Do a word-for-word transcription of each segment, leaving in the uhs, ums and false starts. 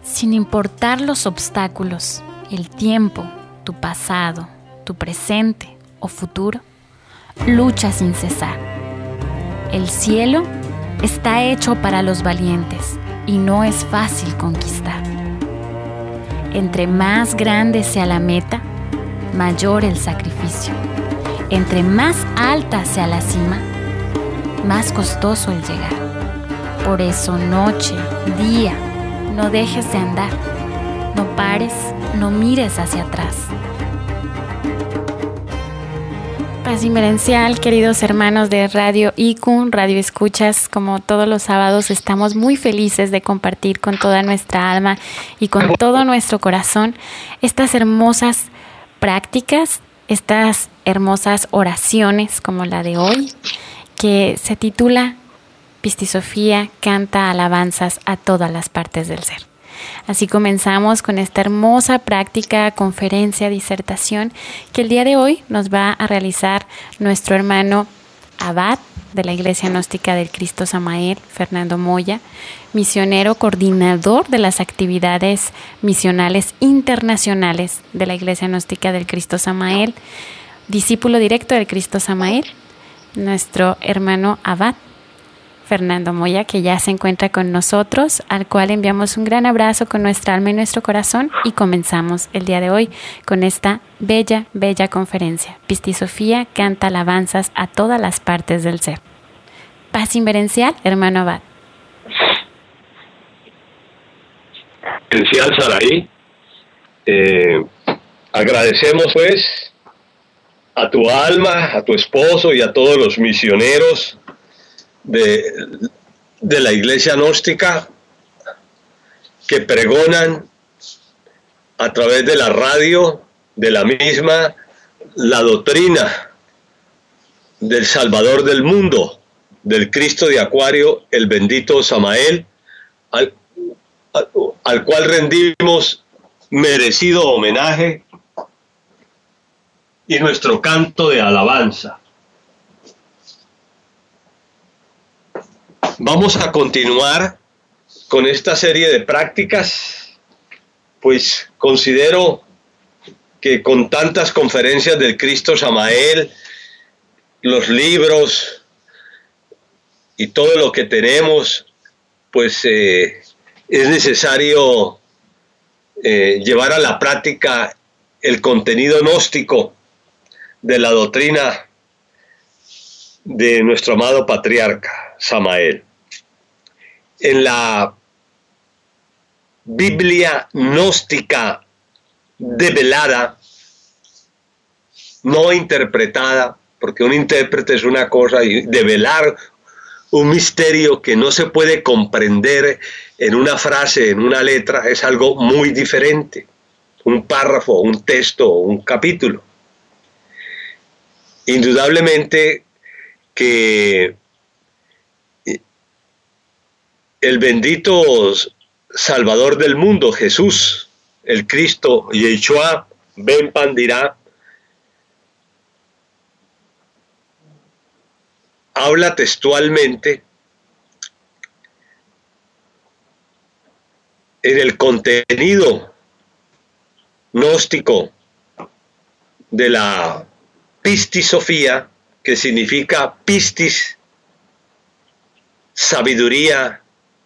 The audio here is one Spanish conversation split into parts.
Sin importar los obstáculos, el tiempo, tu pasado, tu presente o futuro, lucha sin cesar. El cielo está hecho para los valientes y no es fácil conquistar. Entre más grande sea la meta, mayor el sacrificio. Entre más alta sea la cima, más costoso el llegar. Por eso noche, día, no dejes de andar. No pares, no mires hacia atrás. Paz inmerencial, queridos hermanos de Radio I C U, Radio Escuchas, como todos los sábados estamos muy felices de compartir con toda nuestra alma y con todo nuestro corazón estas hermosas prácticas, estas hermosas oraciones como la de hoy, que se titula Pisti Sofía canta alabanzas a todas las partes del ser. Así comenzamos con esta hermosa práctica, conferencia, disertación que el día de hoy nos va a realizar nuestro hermano abad de la Iglesia Gnóstica del Cristo Samael, Fernando Moya, misionero coordinador de las actividades misionales internacionales de la Iglesia Gnóstica del Cristo Samael, discípulo directo del Cristo Samael, nuestro hermano abad Fernando Moya, que ya se encuentra con nosotros, al cual enviamos un gran abrazo con nuestra alma y nuestro corazón, y comenzamos el día de hoy con esta bella, bella conferencia. Pisti Sofía canta alabanzas a todas las partes del ser. Paz inmerencial, hermano abad. Inmerencial Saraí, eh, agradecemos pues a tu alma, a tu esposo y a todos los misioneros De, de la Iglesia Gnóstica que pregonan a través de la radio de la misma la doctrina del Salvador del mundo, del Cristo de Acuario, el bendito Samael, al, al, al cual rendimos merecido homenaje y nuestro canto de alabanza. Vamos a continuar con esta serie de prácticas, pues considero que con tantas conferencias del Cristo Samael, los libros y todo lo que tenemos, pues eh, es necesario eh, llevar a la práctica el contenido gnóstico de la doctrina de nuestro amado patriarca Samael. En la Biblia gnóstica develada, no interpretada, porque un intérprete es una cosa y develar un misterio que no se puede comprender en una frase, en una letra, es algo muy diferente. Un párrafo, un texto, un capítulo. Indudablemente que el bendito Salvador del mundo, Jesús, el Cristo, Yeshua Ben Pandirá, habla textualmente en el contenido gnóstico de la Pisti Sofía, que significa pistis, sabiduría,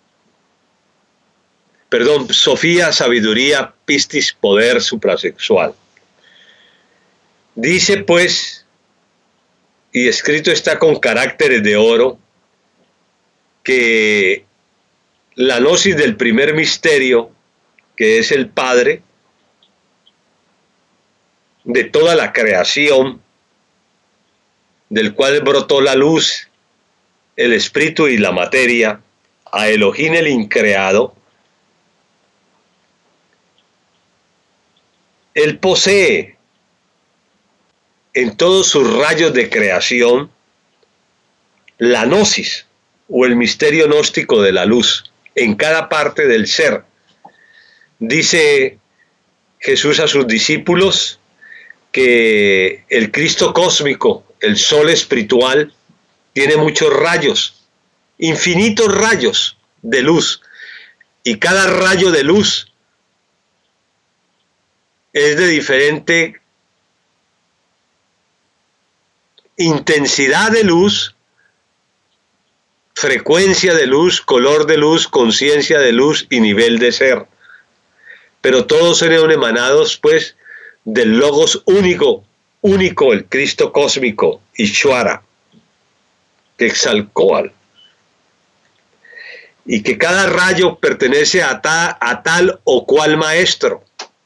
perdón, Sofía, sabiduría, pistis, poder suprasexual. Dice pues, y escrito está con caracteres de oro, que la gnosis del primer misterio, que es el Padre de toda la creación, del cual brotó la luz, el espíritu y la materia, a Elohim el increado, él posee en todos sus rayos de creación la gnosis o el misterio gnóstico de la luz en cada parte del ser. Dice Jesús a sus discípulos que el Cristo cósmico, el sol espiritual, tiene muchos rayos, infinitos rayos de luz, y cada rayo de luz es de diferente intensidad de luz, frecuencia de luz, color de luz, conciencia de luz y nivel de ser. Pero todos son emanados pues del Logos único, único, el Cristo cósmico, Ishvara, Quetzalcóatl. Y que cada rayo pertenece a, ta, a tal o cual maestro.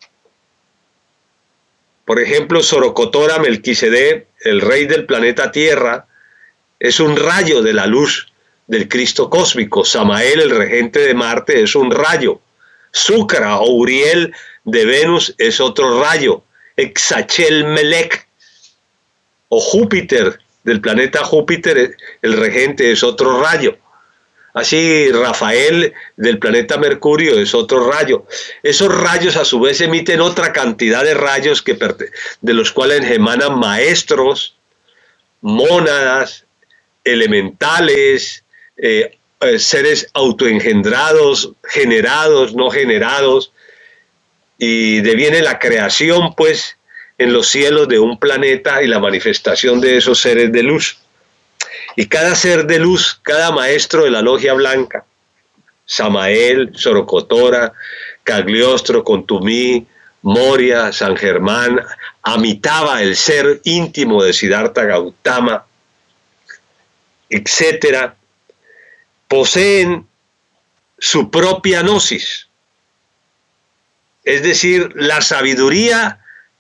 Por ejemplo, Sorocotora Melquisedec, el rey del planeta Tierra, es un rayo de la luz del Cristo cósmico. Samael, el regente de Marte, es un rayo. Sucra o Uriel de Venus es otro rayo. Exachel Melech o Júpiter del planeta Júpiter, el regente, es otro rayo. Así Rafael del planeta Mercurio es otro rayo. Esos rayos a su vez emiten otra cantidad de rayos que de los cuales emanan maestros, mónadas, elementales, eh, eh, seres autoengendrados, generados, no generados, y deviene la creación pues en los cielos de un planeta y la manifestación de esos seres de luz. Y cada ser de luz, cada maestro de la logia blanca, Samael, Sorocotora, Cagliostro, Contumí, Moria, San Germán, Amitabha, el ser íntimo de Siddhartha Gautama, etcétera, poseen su propia gnosis, es decir, la sabiduría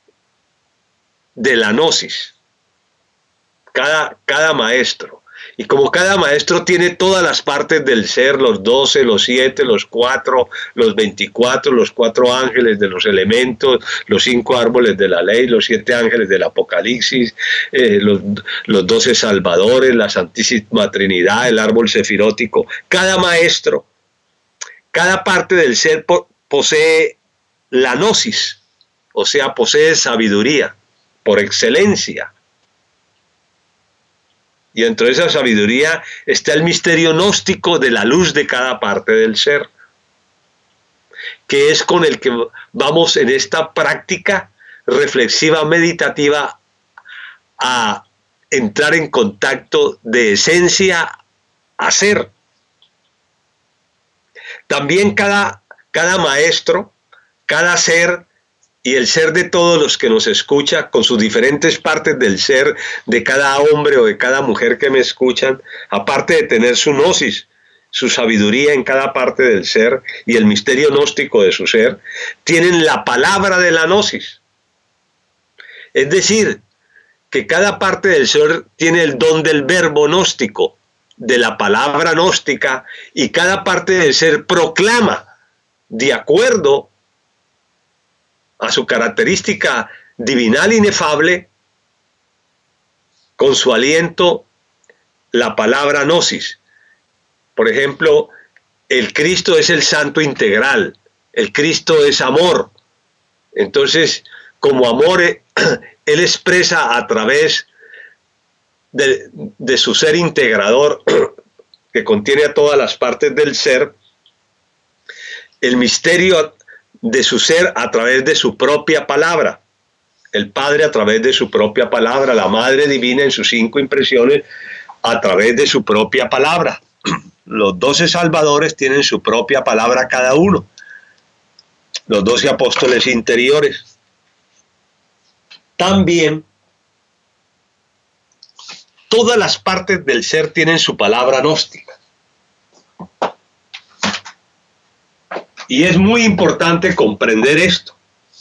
de la gnosis, cada, cada maestro. Y como cada maestro tiene todas las partes del ser, los doce, los siete, los cuatro, los veinticuatro, los cuatro ángeles de los elementos, los cinco árboles de la ley, los siete ángeles del Apocalipsis, eh, los, los doce salvadores, la Santísima Trinidad, el árbol sefirótico. Cada maestro, cada parte del ser po posee la gnosis, o sea, posee sabiduría por excelencia. Y dentro de esa sabiduría está el misterio gnóstico de la luz de cada parte del ser, que es con el que vamos en esta práctica reflexiva meditativa a entrar en contacto de esencia a ser. También cada, cada maestro, cada ser, y el ser de todos los que nos escucha, con sus diferentes partes del ser, de cada hombre o de cada mujer que me escuchan, aparte de tener su gnosis, su sabiduría en cada parte del ser y el misterio gnóstico de su ser, tienen la palabra de la gnosis. Es decir, que cada parte del ser tiene el don del verbo gnóstico, de la palabra gnóstica, y cada parte del ser proclama, de acuerdo a su característica divinal inefable, con su aliento, la palabra gnosis. Por ejemplo, el Cristo es el santo integral, el Cristo es amor. Entonces, como amor, Él expresa a través de, de su ser integrador, que contiene a todas las partes del ser, el misterio de su ser a través de su propia palabra, el Padre a través de su propia palabra, la Madre Divina en sus cinco impresiones a través de su propia palabra. Los doce salvadores tienen su propia palabra cada uno, los doce apóstoles interiores. También todas las partes del ser tienen su palabra gnóstica. Y es muy importante comprender esto.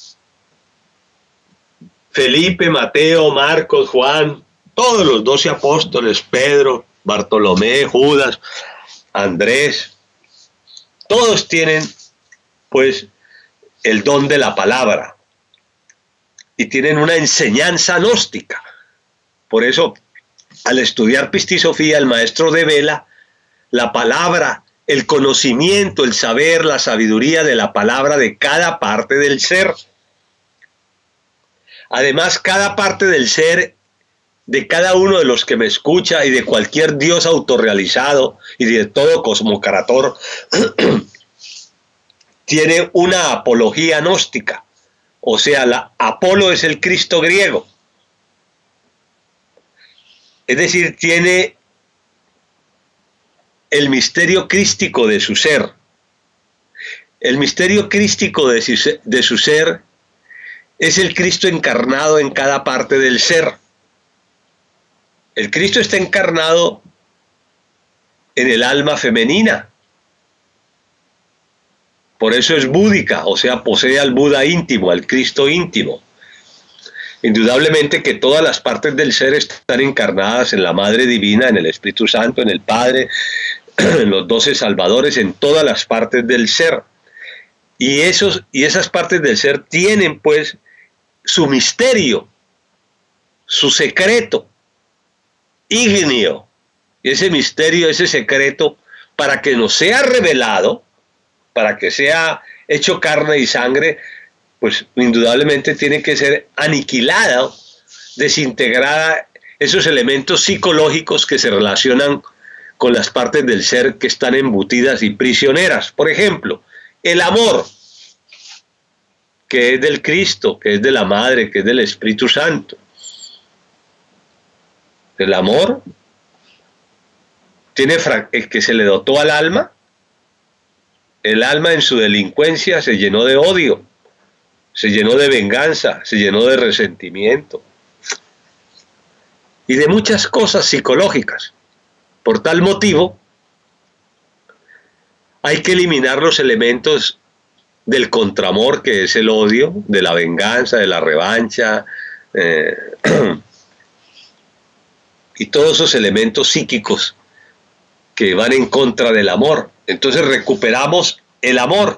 Felipe, Mateo, Marcos, Juan, todos los doce apóstoles, Pedro, Bartolomé, Judas, Andrés, todos tienen pues el don de la palabra y tienen una enseñanza gnóstica. Por eso, al estudiar Pistisofía, el maestro devela la palabra, el conocimiento, el saber, la sabiduría de la palabra de cada parte del ser. Además, cada parte del ser, de cada uno de los que me escucha y de cualquier Dios autorrealizado y de todo cosmocarator, tiene una apología gnóstica, O sea, la, Apolo es el Cristo griego. Es decir, tiene el misterio crístico de su ser. El misterio crístico de su, de su ser es el Cristo encarnado en cada parte del ser. El Cristo está encarnado en el alma femenina. Por eso es búdica, o sea, posee al Buda íntimo, al Cristo íntimo. Indudablemente que todas las partes del ser están encarnadas en la Madre Divina, en el Espíritu Santo, en el Padre, en los doce Salvadores, en todas las partes del ser. Y, esos, y esas partes del ser tienen pues su misterio, su secreto ígneo. Y ese misterio, ese secreto, para que nos sea revelado, para que sea hecho carne y sangre, pues indudablemente tiene que ser aniquilada, desintegrada, esos elementos psicológicos que se relacionan con las partes del ser que están embutidas y prisioneras. Por ejemplo, el amor, que es del Cristo, que es de la Madre, que es del Espíritu Santo. El amor tiene el que se le dotó al alma. El alma en su delincuencia se llenó de odio, se llenó de venganza, se llenó de resentimiento y de muchas cosas psicológicas. Por tal motivo, hay que eliminar los elementos del contramor, que es el odio, de la venganza, de la revancha, eh, y todos esos elementos psíquicos que van en contra del amor. Entonces recuperamos el amor.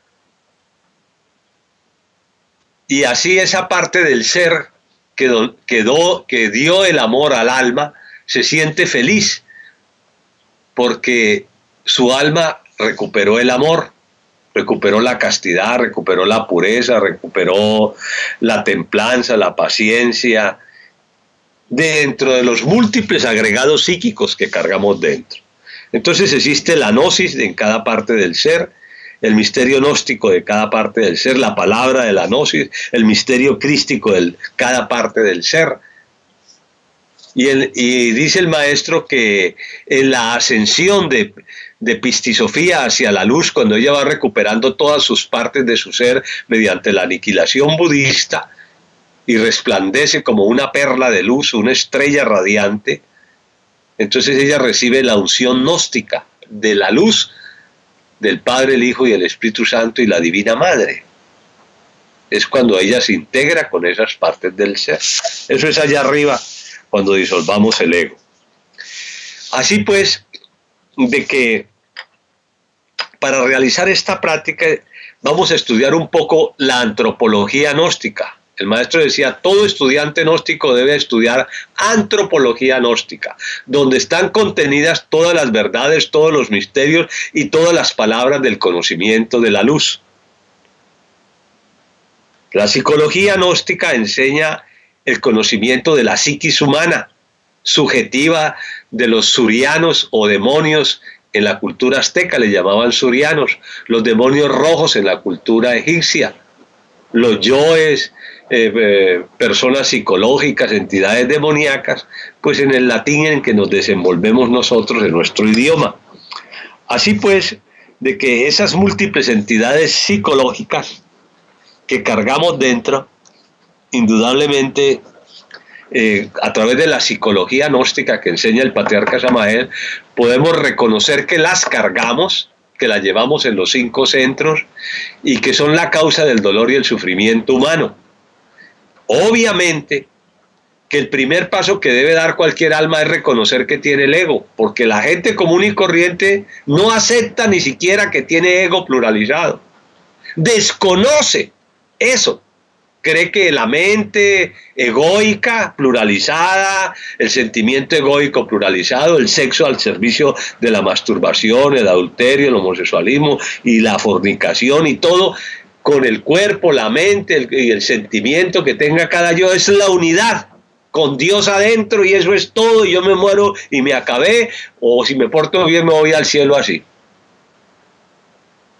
Y así esa parte del ser que, do, que, do, que dio el amor al alma se siente feliz porque su alma recuperó el amor, recuperó la castidad, recuperó la pureza, recuperó la templanza, la paciencia, dentro de los múltiples agregados psíquicos que cargamos dentro. Entonces existe la gnosis en cada parte del ser, el misterio gnóstico de cada parte del ser, la palabra de la gnosis, el misterio crístico de cada parte del ser. Y, el, y dice el maestro que en la ascensión de, de Pistisofía hacia la luz, cuando ella va recuperando todas sus partes de su ser mediante la aniquilación budista, y resplandece como una perla de luz, una estrella radiante, entonces ella recibe la unción gnóstica de la luz del Padre, el Hijo y el Espíritu Santo y la Divina Madre. Es cuando ella se integra con esas partes del ser. Eso es allá arriba, cuando disolvamos el ego. Así pues, de que para realizar esta práctica vamos a estudiar un poco la antropología gnóstica. El maestro decía, todo estudiante gnóstico debe estudiar antropología gnóstica, donde están contenidas todas las verdades, todos los misterios y todas las palabras del conocimiento de la luz. La psicología gnóstica enseña el conocimiento de la psiquis humana, subjetiva de los surianos o demonios. En la cultura azteca le llamaban surianos, los demonios rojos en la cultura egipcia, los yoes, eh, eh, personas psicológicas, entidades demoníacas, pues en el latín en que nos desenvolvemos nosotros en nuestro idioma. Así pues, de que esas múltiples entidades psicológicas que cargamos dentro, indudablemente, Eh, a través de la psicología gnóstica que enseña el patriarca Samael, podemos reconocer que las cargamos, que las llevamos en los cinco centros y que son la causa del dolor y el sufrimiento humano. Obviamente que el primer paso que debe dar cualquier alma es reconocer que tiene el ego, porque la gente común y corriente no acepta ni siquiera que tiene ego pluralizado, desconoce eso. Cree que la mente egoica, pluralizada, el sentimiento egoico pluralizado, el sexo al servicio de la masturbación, el adulterio, el homosexualismo y la fornicación y todo, con el cuerpo, la mente el, y el sentimiento que tenga cada yo, es la unidad con Dios adentro y eso es todo, y yo me muero y me acabé, o si me porto bien me voy al cielo así.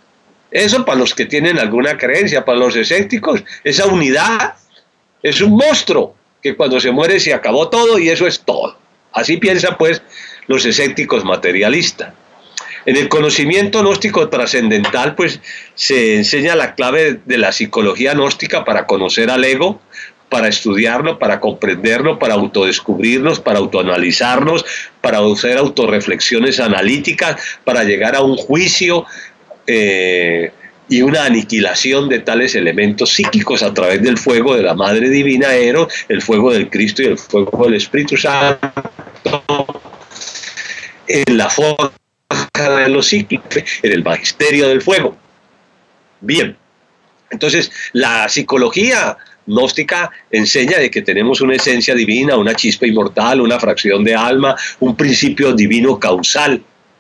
Eso para los que tienen alguna creencia. Para los escépticos, esa unidad es un monstruo, que cuando se muere se acabó todo y eso es todo. Así piensan pues los escépticos materialistas. En el conocimiento gnóstico trascendental pues se enseña la clave de la psicología gnóstica para conocer al ego, para estudiarlo, para comprenderlo, para autodescubrirnos, para autoanalizarnos, para hacer autorreflexiones analíticas, para llegar a un juicio eh, y una aniquilación de tales elementos psíquicos a través del fuego de la Madre Divina Eros, el fuego del Cristo y el fuego del Espíritu Santo, en la forma de los cíclicos, en el magisterio del fuego. Bien, entonces la psicología gnóstica enseña de que tenemos una esencia divina, una chispa inmortal, una fracción de alma, un principio divino causal,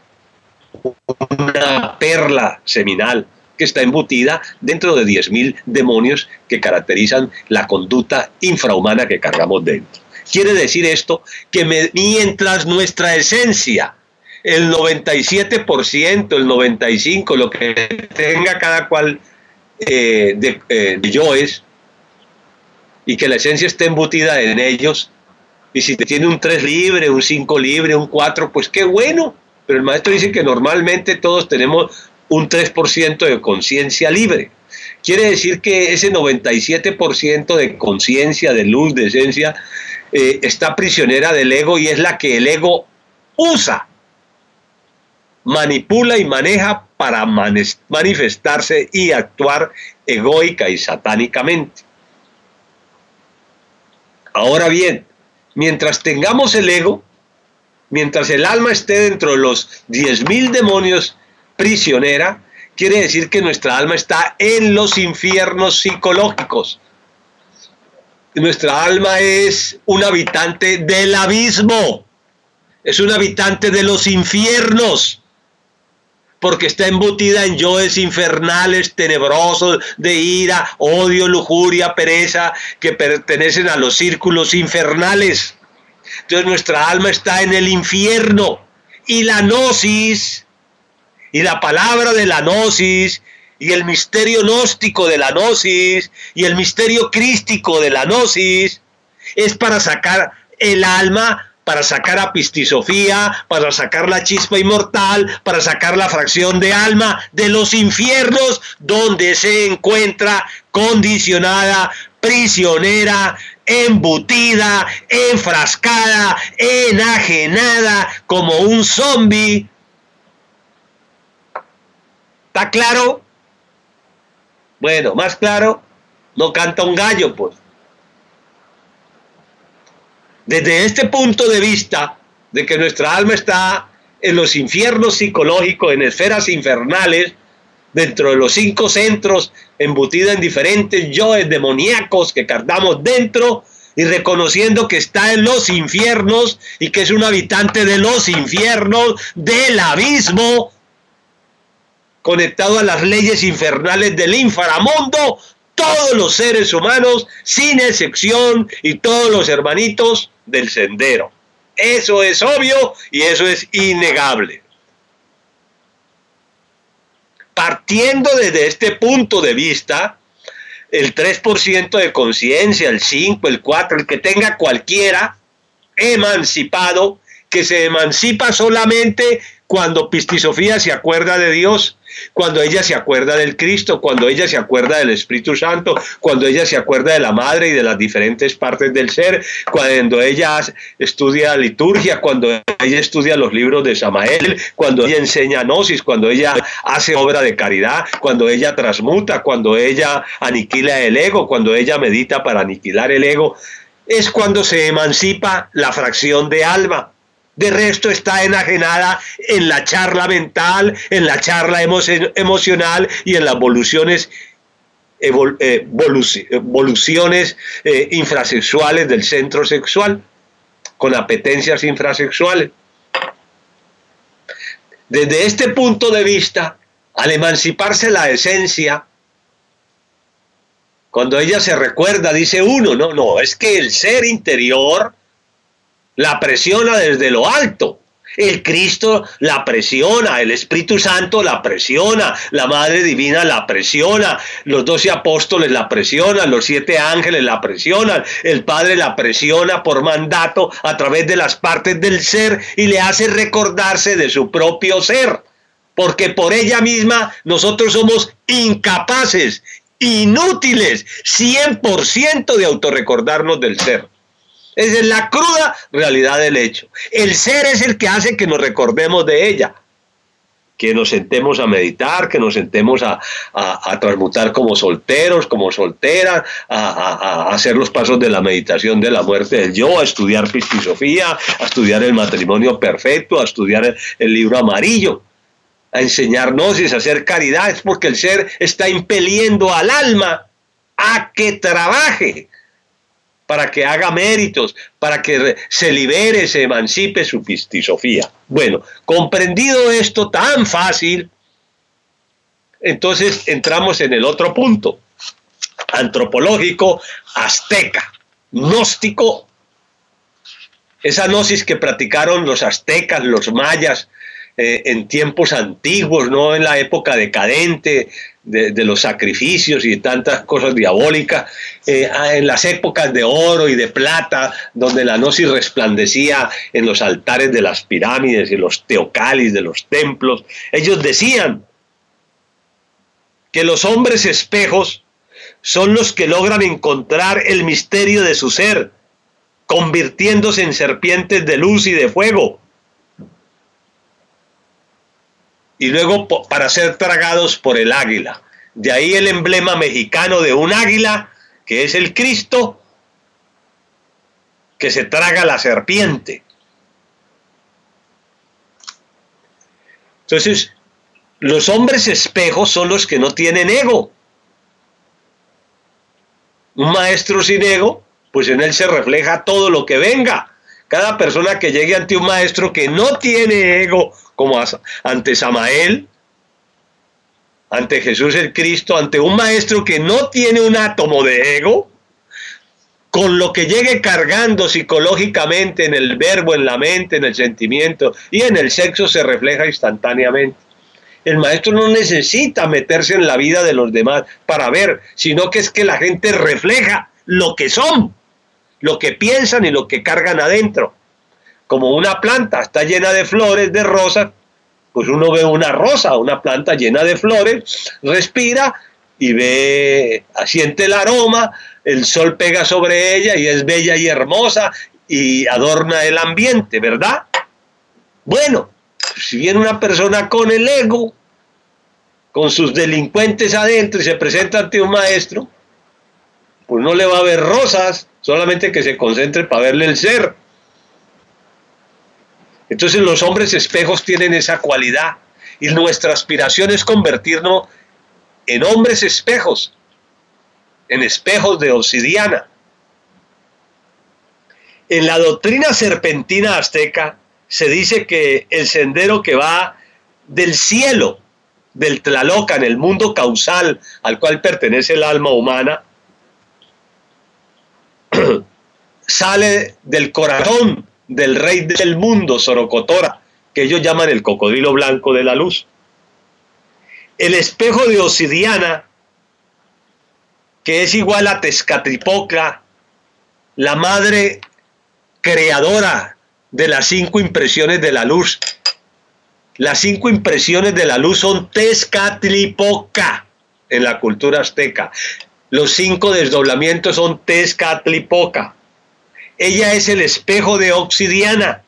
una perla seminal que está embutida dentro de diez mil demonios que caracterizan la conducta infrahumana que cargamos dentro. Quiere decir esto que me, mientras nuestra esencia, el noventa y siete por ciento, el noventa y cinco por ciento, lo que tenga cada cual eh, de, eh, de yoes, y que la esencia esté embutida en ellos, y si tiene un tres libre, un cinco libre, un cuatro, pues qué bueno, pero el maestro dice que normalmente todos tenemos un tres por ciento de conciencia libre. Quiere decir que ese noventa y siete por ciento de conciencia, de luz, de esencia, eh, está prisionera del ego y es la que el ego usa, manipula y maneja para manifestarse y actuar egoica y satánicamente. Ahora bien, mientras tengamos el ego, mientras el alma esté dentro de los diez mil demonios prisionera, quiere decir que nuestra alma está en los infiernos psicológicos. Nuestra alma es un habitante del abismo, es un habitante de los infiernos, porque está embutida en yoes infernales, tenebrosos, de ira, odio, lujuria, pereza, que pertenecen a los círculos infernales. Entonces nuestra alma está en el infierno, y la gnosis, y la palabra de la gnosis, y el misterio gnóstico de la gnosis, y el misterio crístico de la gnosis, es para sacar el alma, para sacar a Pistisofía, para sacar la chispa inmortal, para sacar la fracción de alma de los infiernos donde se encuentra condicionada, prisionera, embutida, enfrascada, enajenada, como un zombi. ¿Está claro? Bueno, más claro, no canta un gallo, pues. Desde este punto de vista, de que nuestra alma está en los infiernos psicológicos, en esferas infernales, dentro de los cinco centros, embutida en diferentes yoes demoníacos que cargamos dentro, y reconociendo que está en los infiernos y que es un habitante de los infiernos, del abismo, conectado a las leyes infernales del inframundo, todos los seres humanos, sin excepción, y todos los hermanitos del sendero. Eso es obvio y eso es innegable. Partiendo desde este punto de vista, el tres por ciento de conciencia, el cinco por ciento, el cuatro por ciento, el que tenga cualquiera, emancipado, que se emancipa solamente cuando Pistisofía se acuerda de Dios, cuando ella se acuerda del Cristo, cuando ella se acuerda del Espíritu Santo, cuando ella se acuerda de la Madre y de las diferentes partes del ser, cuando ella estudia liturgia, cuando ella estudia los libros de Samael, cuando ella enseña gnosis, cuando ella hace obra de caridad, cuando ella transmuta, cuando ella aniquila el ego, cuando ella medita para aniquilar el ego, es cuando se emancipa la fracción de alma. De resto está enajenada en la charla mental, en la charla emo emocional y en las evoluciones, evol eh, evoluciones eh, infrasexuales del centro sexual, con apetencias infrasexuales. Desde este punto de vista, al emanciparse la esencia, cuando ella se recuerda, dice uno, no, no, es que el ser interior la presiona desde lo alto. El Cristo la presiona, el Espíritu Santo la presiona, la Madre Divina la presiona, los doce apóstoles la presionan, los siete ángeles la presionan, el Padre la presiona por mandato a través de las partes del ser y le hace recordarse de su propio ser, porque por ella misma nosotros somos incapaces, inútiles, cien por ciento de autorrecordarnos del ser. Esa es la cruda realidad del hecho. El ser es el que hace que nos recordemos de ella, que nos sentemos a meditar, que nos sentemos a, a, a transmutar como solteros, como solteras, a, a, a hacer los pasos de la meditación de la muerte del yo, a estudiar Pistisofía, a estudiar el matrimonio perfecto, a estudiar el, el libro amarillo, a enseñar gnosis, a hacer caridad. Es porque el ser está impeliendo al alma a que trabaje, para que haga méritos, para que se libere, se emancipe su pistisofía. Bueno, comprendido esto tan fácil, entonces entramos en el otro punto, antropológico azteca, gnóstico, esa gnosis que practicaron los aztecas, los mayas, eh, en tiempos antiguos, no en la época decadente, De, de los sacrificios y de tantas cosas diabólicas, eh, en las épocas de oro y de plata, donde la gnosis resplandecía en los altares de las pirámides y los teocalis de los templos. Ellos decían que los hombres espejos son los que logran encontrar el misterio de su ser, convirtiéndose en serpientes de luz y de fuego, y luego para ser tragados por el águila. De ahí el emblema mexicano de un águila, que es el Cristo, que se traga la serpiente. Entonces, los hombres espejos son los que no tienen ego. Un maestro sin ego, pues en él se refleja todo lo que venga. Cada persona que llegue ante un maestro que no tiene ego, como ante Samael, ante Jesús el Cristo, ante un maestro que no tiene un átomo de ego, con lo que llegue cargando psicológicamente en el verbo, en la mente, en el sentimiento y en el sexo, se refleja instantáneamente. El maestro no necesita meterse en la vida de los demás para ver, sino que es que la gente refleja lo que son, lo que piensan y lo que cargan adentro. Como una planta está llena de flores, de rosas, pues uno ve una rosa, una planta llena de flores, respira y ve, siente el aroma, el sol pega sobre ella y es bella y hermosa y adorna el ambiente, ¿verdad? Bueno, si viene una persona con el ego, con sus delincuentes adentro y se presenta ante un maestro, pues no le va a ver rosas, solamente que se concentre para verle el ser. Entonces los hombres espejos tienen esa cualidad y nuestra aspiración es convertirnos en hombres espejos, en espejos de obsidiana. En la doctrina serpentina azteca se dice que el sendero que va del cielo, del Tlalocan, el mundo causal al cual pertenece el alma humana, sale del corazón del rey del mundo, Sorocotora, que ellos llaman el cocodrilo blanco de la luz. El espejo de obsidiana, que es igual a Tezcatlipoca, la madre creadora de las cinco impresiones de la luz. Las cinco impresiones de la luz son Tezcatlipoca en la cultura azteca. Los cinco desdoblamientos son Tezcatlipoca. Ella es el espejo de obsidiana.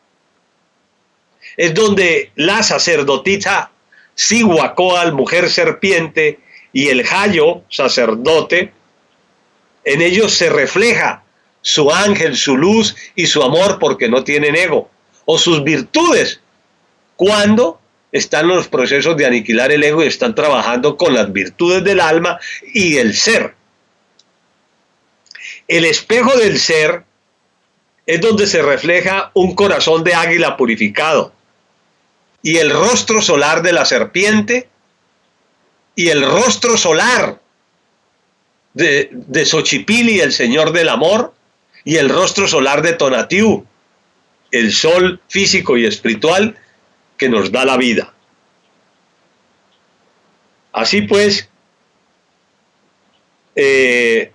Es donde la sacerdotisa Cihuacóatl, mujer serpiente, y el Jayo, sacerdote, en ellos se refleja su ángel, su luz y su amor, porque no tienen ego, o sus virtudes, cuando están en los procesos de aniquilar el ego y están trabajando con las virtudes del alma y el ser. El espejo del ser es donde se refleja un corazón de águila purificado, y el rostro solar de la serpiente, y el rostro solar de, de Xochipilli, el señor del amor, y el rostro solar de Tonatiuh, el sol físico y espiritual que nos da la vida. Así pues, eh,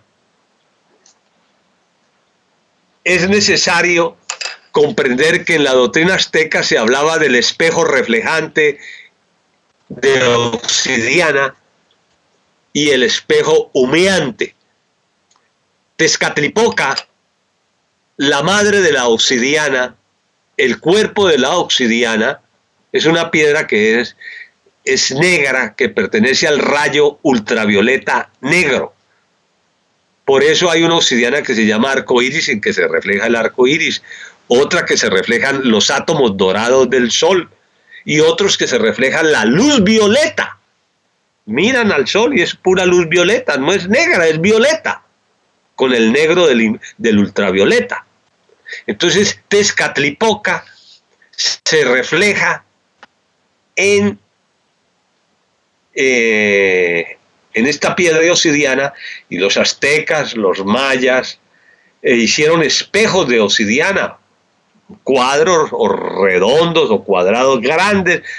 es necesario comprender que en la doctrina azteca se hablaba del espejo reflejante de obsidiana y el espejo humeante. Tezcatlipoca, la madre de la obsidiana, el cuerpo de la obsidiana, es una piedra que es, es negra, que pertenece al rayo ultravioleta negro. Por eso hay una obsidiana que se llama arco iris, en que se refleja el arco iris, otra que se reflejan los átomos dorados del sol, y otros que se reflejan la luz violeta. Miran al sol y es pura luz violeta, no es negra, es violeta, con el negro del, del ultravioleta. Entonces Tezcatlipoca se refleja en, eh, en esta piedra de obsidiana, y los aztecas, los mayas, eh, hicieron espejos de obsidiana, cuadros o redondos o cuadrados grandes,